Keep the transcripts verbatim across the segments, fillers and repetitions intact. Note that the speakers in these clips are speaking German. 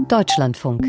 Deutschlandfunk.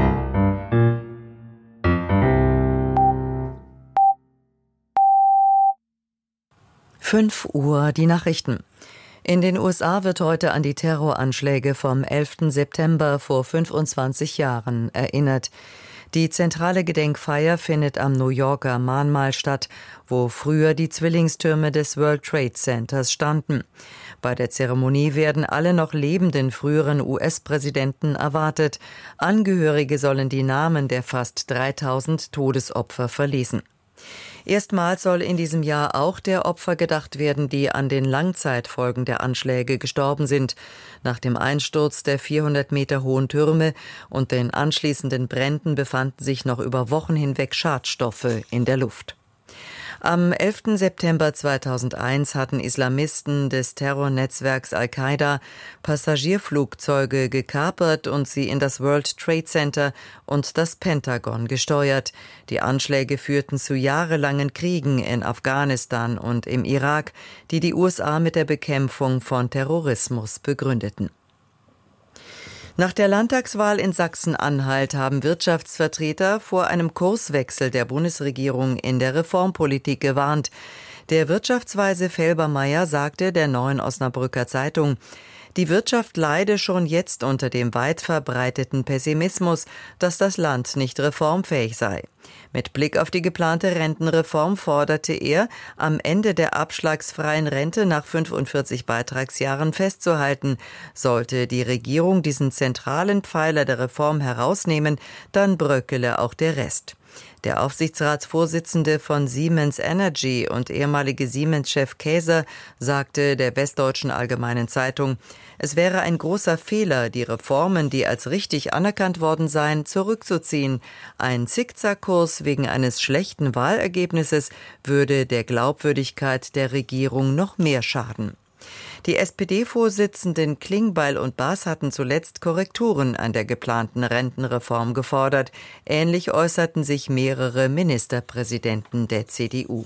Fünf Uhr, die Nachrichten. In den U S A wird heute an die Terroranschläge vom elften September vor fünfundzwanzig Jahren erinnert. Die zentrale Gedenkfeier findet am New Yorker Mahnmal statt, wo früher die Zwillingstürme des World Trade Centers standen. Bei der Zeremonie werden alle noch lebenden früheren U S-Präsidenten erwartet. Angehörige sollen die Namen der fast dreitausend Todesopfer verlesen. Erstmals soll in diesem Jahr auch der Opfer gedacht werden, die an den Langzeitfolgen der Anschläge gestorben sind. Nach dem Einsturz der vierhundert Meter hohen Türme und den anschließenden Bränden befanden sich noch über Wochen hinweg Schadstoffe in der Luft. Am elften September zweitausendeins hatten Islamisten des Terrornetzwerks Al-Qaida Passagierflugzeuge gekapert und sie in das World Trade Center und das Pentagon gesteuert. Die Anschläge führten zu jahrelangen Kriegen in Afghanistan und im Irak, die die U S A mit der Bekämpfung von Terrorismus begründeten. Nach der Landtagswahl in Sachsen-Anhalt haben Wirtschaftsvertreter vor einem Kurswechsel der Bundesregierung in der Reformpolitik gewarnt. Der Wirtschaftsweise Felbermayr sagte der Neuen Osnabrücker Zeitung, die Wirtschaft leide schon jetzt unter dem weit verbreiteten Pessimismus, dass das Land nicht reformfähig sei. Mit Blick auf die geplante Rentenreform forderte er, am Ende der abschlagsfreien Rente nach fünfundvierzig Beitragsjahren festzuhalten. Sollte die Regierung diesen zentralen Pfeiler der Reform herausnehmen, dann bröckele auch der Rest. Der Aufsichtsratsvorsitzende von Siemens Energy und ehemalige Siemens-Chef Käser sagte der Westdeutschen Allgemeinen Zeitung, es wäre ein großer Fehler, die Reformen, die als richtig anerkannt worden seien, zurückzuziehen. Ein Zickzackkurs wegen eines schlechten Wahlergebnisses würde der Glaubwürdigkeit der Regierung noch mehr schaden. Die S P D-Vorsitzenden Klingbeil und Baas hatten zuletzt Korrekturen an der geplanten Rentenreform gefordert. Ähnlich äußerten sich mehrere Ministerpräsidenten der C D U.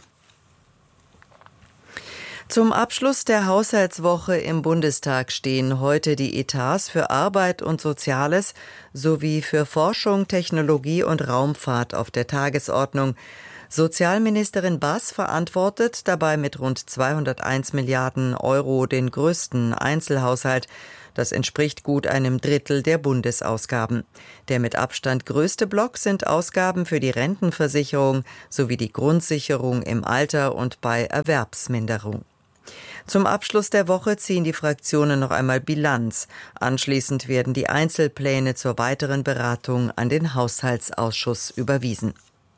Zum Abschluss der Haushaltswoche im Bundestag stehen heute die Etats für Arbeit und Soziales sowie für Forschung, Technologie und Raumfahrt auf der Tagesordnung. Sozialministerin Baas verantwortet dabei mit rund zweihunderteins Milliarden Euro den größten Einzelhaushalt. Das entspricht gut einem Drittel der Bundesausgaben. Der mit Abstand größte Block sind Ausgaben für die Rentenversicherung sowie die Grundsicherung im Alter und bei Erwerbsminderung. Zum Abschluss der Woche ziehen die Fraktionen noch einmal Bilanz. Anschließend werden die Einzelpläne zur weiteren Beratung an den Haushaltsausschuss überwiesen.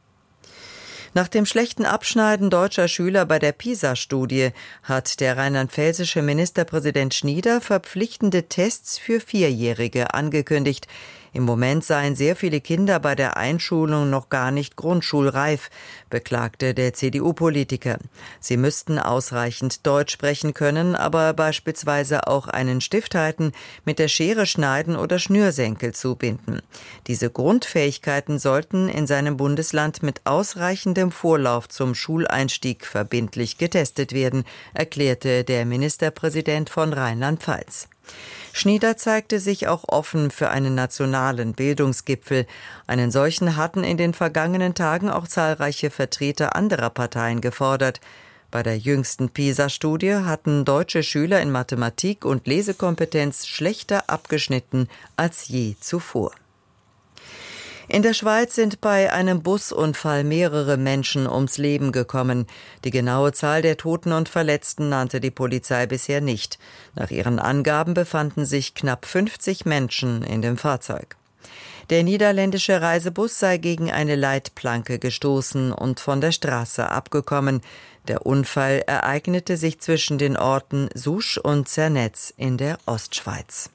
Nach dem schlechten Abschneiden deutscher Schüler bei der PISA-Studie hat der rheinland-pfälzische Ministerpräsident Schnieder verpflichtende Tests für Vierjährige angekündigt. Im Moment seien sehr viele Kinder bei der Einschulung noch gar nicht grundschulreif, beklagte der C D U-Politiker. Sie müssten ausreichend Deutsch sprechen können, aber beispielsweise auch einen Stift halten, mit der Schere schneiden oder Schnürsenkel zubinden. Diese Grundfähigkeiten sollten in seinem Bundesland mit ausreichendem Vorlauf zum Schuleinstieg verbindlich getestet werden, erklärte der Ministerpräsident von Rheinland-Pfalz. Schnieder zeigte sich auch offen für einen nationalen Bildungsgipfel. Einen solchen hatten in den vergangenen Tagen auch zahlreiche Vertreter anderer Parteien gefordert. Bei der jüngsten PISA-Studie hatten deutsche Schüler in Mathematik und Lesekompetenz schlechter abgeschnitten als je zuvor. In der Schweiz sind bei einem Busunfall mehrere Menschen ums Leben gekommen. Die genaue Zahl der Toten und Verletzten nannte die Polizei bisher nicht. Nach ihren Angaben befanden sich knapp fünfzig Menschen in dem Fahrzeug. Der niederländische Reisebus sei gegen eine Leitplanke gestoßen und von der Straße abgekommen. Der Unfall ereignete sich zwischen den Orten Susch und Zernetz in der Ostschweiz.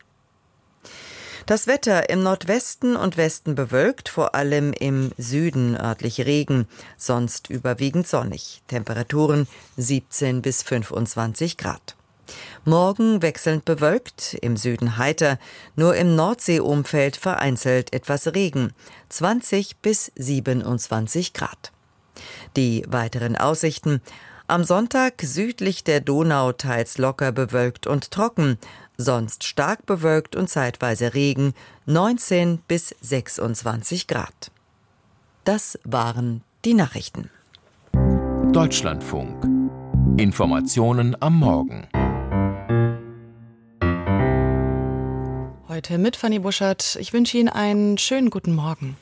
Das Wetter im Nordwesten und Westen bewölkt, vor allem im Süden örtlich Regen, sonst überwiegend sonnig. Temperaturen siebzehn bis fünfundzwanzig Grad. Morgen wechselnd bewölkt, im Süden heiter, nur im Nordseeumfeld vereinzelt etwas Regen, zwanzig bis siebenundzwanzig Grad. Die weiteren Aussichten: Am Sonntag südlich der Donau teils locker bewölkt und trocken. sonst stark bewölkt und zeitweise Regen, neunzehn bis sechsundzwanzig Grad. Das waren die Nachrichten. Deutschlandfunk. Informationen am Morgen. Heute mit Fanny Buschert. Ich wünsche Ihnen einen schönen guten Morgen.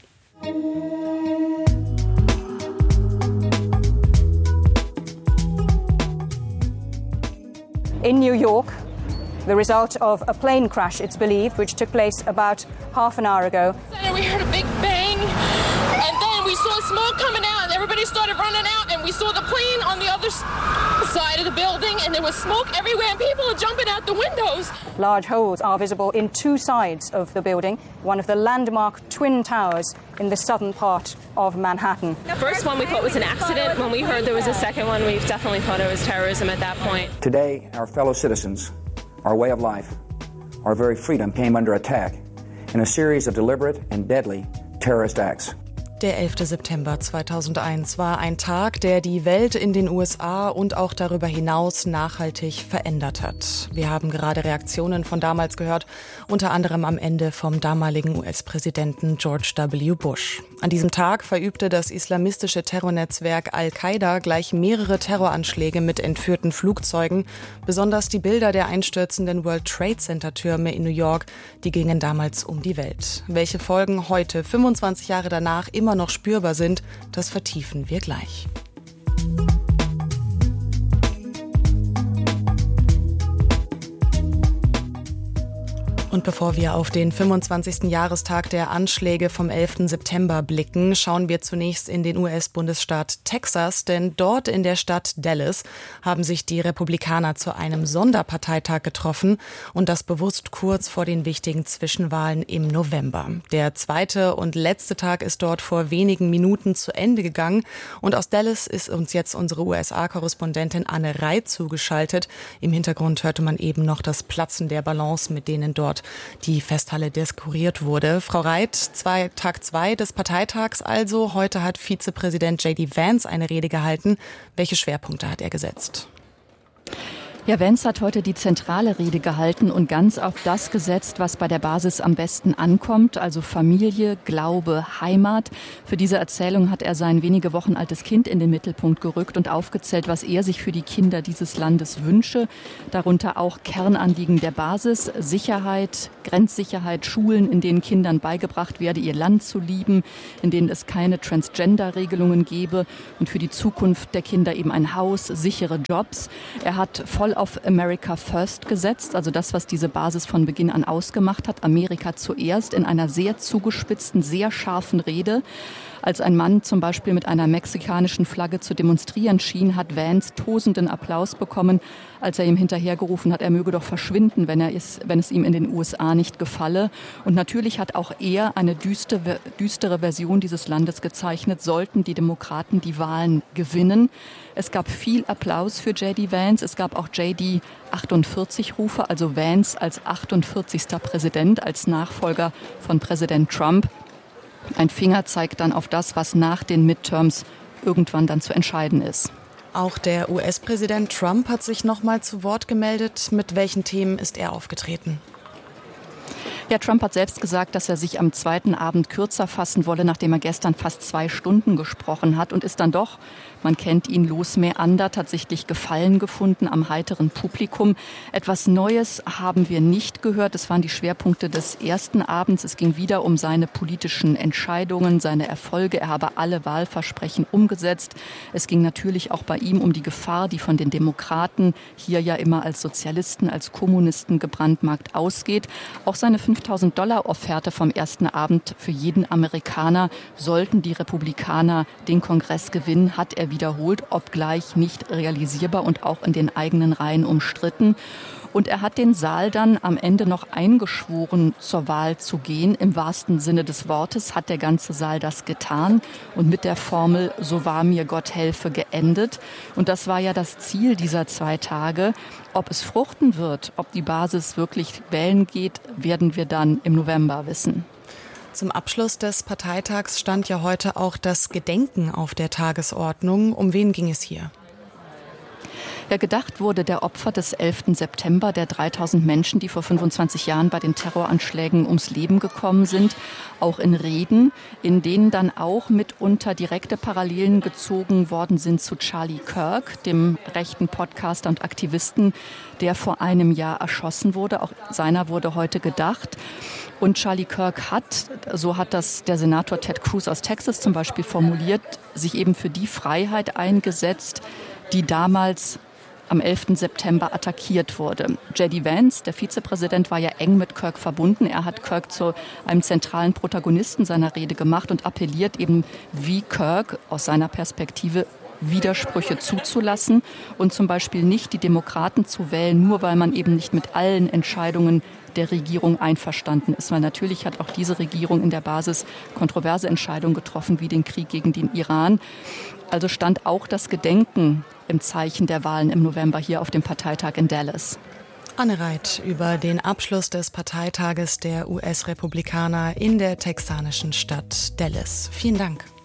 In New York, the result of a plane crash, it's believed, which took place about half an hour ago. We heard a big bang, and then we saw smoke coming out, and everybody started running out, and we saw the plane on the other side of the building, and there was smoke everywhere, and people are jumping out the windows. Large holes are visible in two sides of the building, one of the landmark Twin Towers in the southern part of Manhattan. The first one we thought was an accident. When we heard there was a second one, we definitely thought it was terrorism at that point. Today, our fellow citizens, our way of life, our very freedom came under attack in a series of deliberate and deadly terrorist acts. Der elfter September zweitausendeins war ein Tag, der die Welt in den U S A und auch darüber hinaus nachhaltig verändert hat. Wir haben gerade Reaktionen von damals gehört, unter anderem am Ende vom damaligen U S-Präsidenten George W. Bush. An diesem Tag verübte das islamistische Terrornetzwerk Al-Qaida gleich mehrere Terroranschläge mit entführten Flugzeugen. Besonders die Bilder der einstürzenden World Trade Center Türme in New York, die gingen damals um die Welt. Welche Folgen heute, fünfundzwanzig Jahre danach, immer noch spürbar sind, das vertiefen wir gleich. Und bevor wir auf den fünfundzwanzigsten Jahrestag der Anschläge vom elften September blicken, schauen wir zunächst in den U S-Bundesstaat Texas, denn dort in der Stadt Dallas haben sich die Republikaner zu einem Sonderparteitag getroffen und das bewusst kurz vor den wichtigen Zwischenwahlen im November. Der zweite und letzte Tag ist dort vor wenigen Minuten zu Ende gegangen und aus Dallas ist uns jetzt unsere U S A-Korrespondentin Anne Reit zugeschaltet. Im Hintergrund hörte man eben noch das Platzen der Ballons, mit denen dort die Festhalle dekoriert wurde. Frau Reit, zwei, Tag zwei des Parteitags also. Heute hat Vizepräsident J D Vance eine Rede gehalten. Welche Schwerpunkte hat er gesetzt? Ja, Vance hat heute die zentrale Rede gehalten und ganz auf das gesetzt, was bei der Basis am besten ankommt, also Familie, Glaube, Heimat. Für diese Erzählung hat er sein wenige Wochen altes Kind in den Mittelpunkt gerückt und aufgezählt, was er sich für die Kinder dieses Landes wünsche. Darunter auch Kernanliegen der Basis, Sicherheit, Grenzsicherheit, Schulen, in denen Kindern beigebracht werde, ihr Land zu lieben, in denen es keine Transgender-Regelungen gebe und für die Zukunft der Kinder eben ein Haus, sichere Jobs. Er hat voll auf America First gesetzt, also das, was diese Basis von Beginn an ausgemacht hat. Amerika zuerst, in einer sehr zugespitzten, sehr scharfen Rede. Als ein Mann zum Beispiel mit einer mexikanischen Flagge zu demonstrieren schien, hat Vance tosenden Applaus bekommen, als er ihm hinterhergerufen hat, er möge doch verschwinden, wenn, er ist, wenn es ihm in den U S A nicht gefalle. Und natürlich hat auch er eine düstere, düstere Version dieses Landes gezeichnet, sollten die Demokraten die Wahlen gewinnen. Es gab viel Applaus für J D Vance. Es gab auch J D achtundvierzig Rufe, also Vance als achtundvierzigster Präsident, als Nachfolger von Präsident Trump. Ein Fingerzeig dann auf das, was nach den Midterms irgendwann dann zu entscheiden ist. Auch der U S-Präsident Trump hat sich noch mal zu Wort gemeldet. Mit welchen Themen ist er aufgetreten? Ja, Trump hat selbst gesagt, dass er sich am zweiten Abend kürzer fassen wolle, nachdem er gestern fast zwei Stunden gesprochen hat und ist dann doch, man kennt ihn, losmeandert, hat sichtlich Gefallen gefunden am heiteren Publikum. Etwas Neues haben wir nicht gehört. Das waren die Schwerpunkte des ersten Abends. Es ging wieder um seine politischen Entscheidungen, seine Erfolge. Er habe alle Wahlversprechen umgesetzt. Es ging natürlich auch bei ihm um die Gefahr, die von den Demokraten hier ja immer als Sozialisten, als Kommunisten gebrandmarkt ausgeht. Auch seine fünftausend Dollar Offerte vom ersten Abend für jeden Amerikaner, sollten die Republikaner den Kongress gewinnen, hat er wiederholt, obgleich nicht realisierbar und auch in den eigenen Reihen umstritten. Und er hat den Saal dann am Ende noch eingeschworen, zur Wahl zu gehen. Im wahrsten Sinne des Wortes hat der ganze Saal das getan und mit der Formel "So wahr mir Gott helfe" geendet. Und das war ja das Ziel dieser zwei Tage. Ob es fruchten wird, ob die Basis wirklich wählen geht, werden wir dann im November wissen. Zum Abschluss des Parteitags stand ja heute auch das Gedenken auf der Tagesordnung. Um wen ging es hier? Ja, gedacht wurde der Opfer des elften September, der dreitausend Menschen, die vor fünfundzwanzig Jahren bei den Terroranschlägen ums Leben gekommen sind, auch in Reden, in denen dann auch mitunter direkte Parallelen gezogen worden sind zu Charlie Kirk, dem rechten Podcaster und Aktivisten, der vor einem Jahr erschossen wurde. Auch seiner wurde heute gedacht. Und Charlie Kirk hat, so hat das der Senator Ted Cruz aus Texas zum Beispiel formuliert, sich eben für die Freiheit eingesetzt, die damals am elften September attackiert wurde. J D Vance, der Vizepräsident, war ja eng mit Kirk verbunden. Er hat Kirk zu einem zentralen Protagonisten seiner Rede gemacht und appelliert eben, wie Kirk aus seiner Perspektive Widersprüche zuzulassen und zum Beispiel nicht die Demokraten zu wählen, nur weil man eben nicht mit allen Entscheidungen der Regierung einverstanden ist. Weil natürlich hat auch diese Regierung in der Basis kontroverse Entscheidungen getroffen, wie den Krieg gegen den Iran. Also stand auch das Gedenken im Zeichen der Wahlen im November hier auf dem Parteitag in Dallas. Anne Reit über den Abschluss des Parteitages der U S-Republikaner in der texanischen Stadt Dallas. Vielen Dank.